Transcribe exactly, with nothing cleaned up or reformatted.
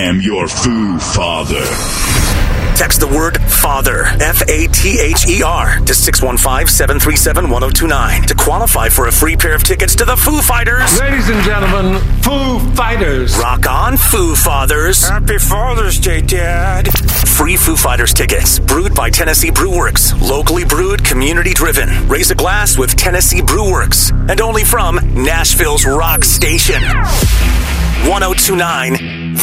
am your Foo Father. Text the word FATHER, F A T H E R, to six one five, seven three seven, one zero two nine to qualify for a free pair of tickets to the Foo Fighters. Ladies and gentlemen, Foo Fighters. Rock on, Foo Fathers. Happy Father's Day, Dad. Free Foo Fighters tickets, brewed by Tennessee Brew Works. Locally brewed, community driven. Raise a glass with Tennessee Brew Works. And only from Nashville's Rock Station. one zero two nine